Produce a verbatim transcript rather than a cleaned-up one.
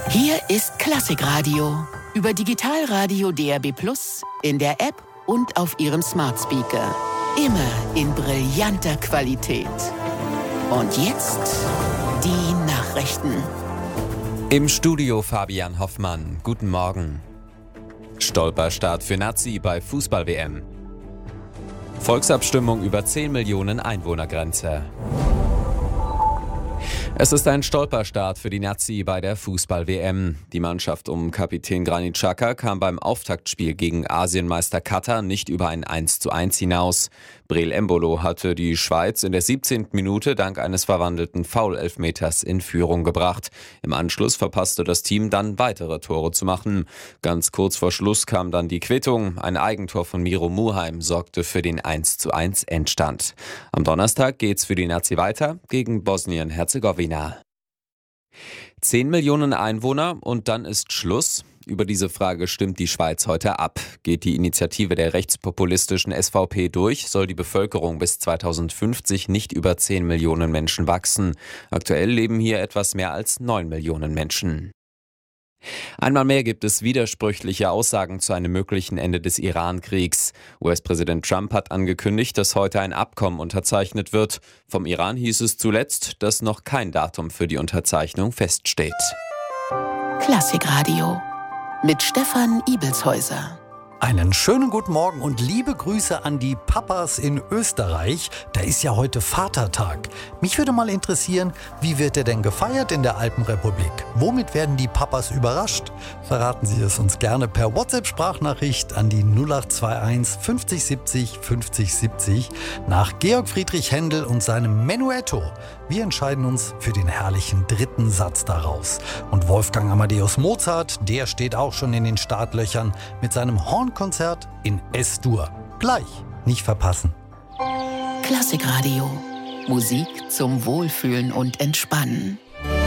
Hier ist Klassikradio über Digitalradio D A B plus, in der App und auf Ihrem Smart Speaker. Immer in brillanter Qualität. Und jetzt die Nachrichten. Im Studio Fabian Hoffmann. Guten Morgen. Stolperstart für Nazi bei Fußball-W M. Volksabstimmung über zehn Millionen Einwohnergrenze. Es ist ein Stolperstart für die Nazi bei der Fußball-W M. Die Mannschaft um Kapitän Granit Xhaka kam beim Auftaktspiel gegen Asienmeister Katar nicht über ein eins zu eins hinaus. Breel Embolo hatte die Schweiz in der siebzehnten Minute dank eines verwandelten Foul-Elfmeters in Führung gebracht. Im Anschluss verpasste das Team dann weitere Tore zu machen. Ganz kurz vor Schluss kam dann die Quittung. Ein Eigentor von Miro Muheim sorgte für den eins zu eins Endstand. Am Donnerstag geht's für die Nazi weiter gegen Bosnien-Herzegowina. Zehn Millionen Einwohner und dann ist Schluss? Über diese Frage stimmt die Schweiz heute ab. Geht die Initiative der rechtspopulistischen S V P durch, soll die Bevölkerung bis zweitausendfünfzig nicht über zehn Millionen Menschen wachsen. Aktuell leben hier etwas mehr als neun Millionen Menschen. Einmal mehr gibt es widersprüchliche Aussagen zu einem möglichen Ende des Iran-Kriegs. U S-Präsident Trump hat angekündigt, dass heute ein Abkommen unterzeichnet wird. Vom Iran hieß es zuletzt, dass noch kein Datum für die Unterzeichnung feststeht. Klassikradio mit Stefan Ibelshäuser. Einen schönen guten Morgen und liebe Grüße an die Papas in Österreich. Da ist ja heute Vatertag. Mich würde mal interessieren, wie wird der denn gefeiert in der Alpenrepublik? Womit werden die Papas überrascht? Verraten Sie es uns gerne per WhatsApp-Sprachnachricht an die null acht zwei eins fünfzig siebzig fünfzig siebzig nach Georg Friedrich Händel und seinem Menuetto. Wir entscheiden uns für den herrlichen dritten Satz daraus. Und Wolfgang Amadeus Mozart, der steht auch schon in den Startlöchern mit seinem Hornkonzert in S-Dur. Gleich, nicht verpassen. Klassikradio. Musik zum Wohlfühlen und Entspannen.